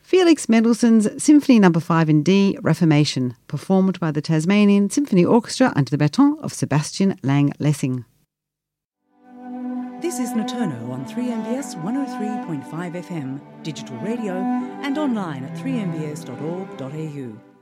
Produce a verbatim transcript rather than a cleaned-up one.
Felix Mendelssohn's Symphony Number five in D, Reformation, performed by the Tasmanian Symphony Orchestra under the baton of Sebastian Lang-Lessing. This is Notono on three M B S one oh three point five F M, digital radio and online at three m b s dot org dot a u.